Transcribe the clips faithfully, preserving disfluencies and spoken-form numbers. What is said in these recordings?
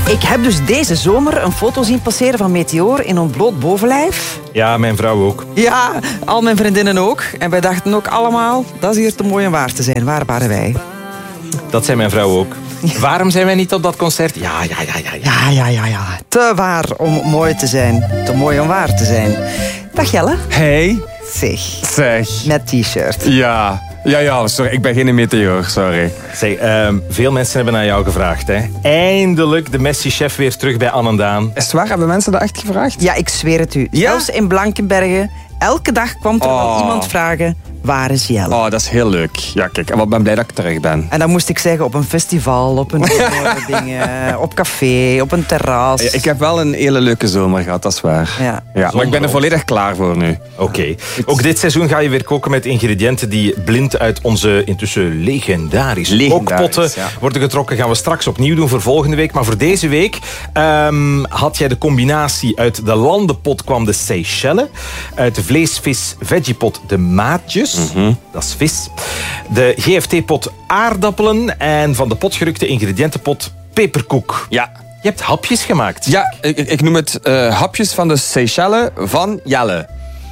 Ik heb dus deze zomer een foto zien passeren van Meteor in ontbloot bovenlijf. Ja, mijn vrouw ook. Ja, al mijn vriendinnen ook. En wij dachten ook allemaal, dat is hier te mooi om waar te zijn. Waar waren wij? Dat zei mijn vrouw ook. Ja. Waarom zijn wij niet op dat concert? Ja, ja, ja, ja, ja. Ja, ja, ja, ja. Te waar om mooi te zijn. Te mooi om waar te zijn. Dag Jelle. Hey. Zeg. Zeg. Met t-shirt. Ja. Ja, ja, sorry. Ik ben geen meteor, sorry. Zeg, um, veel mensen hebben naar jou gevraagd, hè. Eindelijk de Messi-chef weer terug bij Annendaan. Is het waar? Hebben mensen dat echt gevraagd? Ja, ik zweer het u. Ja? Zelfs in Blankenbergen. Elke dag kwam er wel oh. iemand vragen, waar is Jelle? Oh, dat is heel leuk. Ja, kijk, en wat ben blij dat ik terug ben. En dan moest ik zeggen, op een festival, op een dingen, op café, op een terras. Ja, ik heb wel een hele leuke zomer gehad, dat is waar. Ja. Ja, maar ik ben er volledig klaar voor nu. Oké. Okay. Ook dit seizoen ga je weer koken met ingrediënten die blind uit onze intussen legendarische Legendarisch, kookpotten ja. worden getrokken. Gaan we straks opnieuw doen voor volgende week. Maar voor deze week um, had jij de combinatie. Uit de landenpot kwam de Seychelles. Uit de vleesvis vegiepot de maatjes. Mm-hmm. Dat is vis. De G F T-pot aardappelen. En van de potgerukte ingrediëntenpot peperkoek. Ja. Je hebt hapjes gemaakt. Ja, ik, ik noem het uh, hapjes van de Seychelles van Jelle.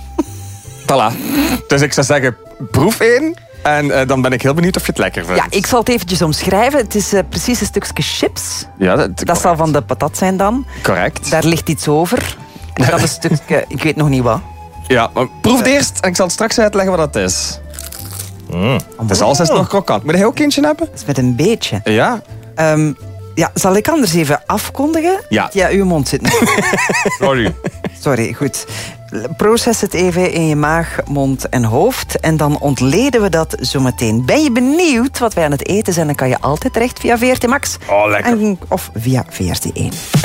Voilà. Dus ik zou zeggen, proef één. En uh, dan ben ik heel benieuwd of je het lekker vindt. Ja, ik zal het eventjes omschrijven. Het is uh, precies een stukje chips. Ja, dat, dat zal van de patat zijn dan. Correct. Daar ligt iets over. En dat is een stukje, ik weet nog niet wat. Ja, maar proef het eerst en ik zal het straks uitleggen wat dat is. Mm. Het is alles nog krokant. Moet je ook kindje hebben? Dat is met een beetje. Ja. Um, ja, zal ik anders even afkondigen? Ja. Ja, uw mond zit niet. Sorry. Sorry, goed. Proces het even in je maag, mond en hoofd. En dan ontleden we dat zo meteen. Ben je benieuwd wat wij aan het eten zijn? Dan kan je altijd terecht via V R T Max. Oh, lekker. En, of via V R T één.